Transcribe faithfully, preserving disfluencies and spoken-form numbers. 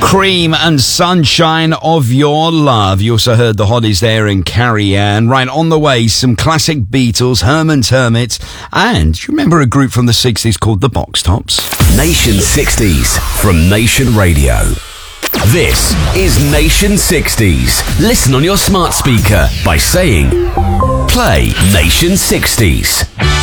Cream and Sunshine of Your Love. You also heard the Hollies there in Carrie Ann. Right, on the way, some classic Beatles, Herman's Hermits, and do you remember a group from the sixties called the Box Tops? Nation sixties from Nation Radio. This is Nation sixties. Listen on your smart speaker by saying, play Nation sixties.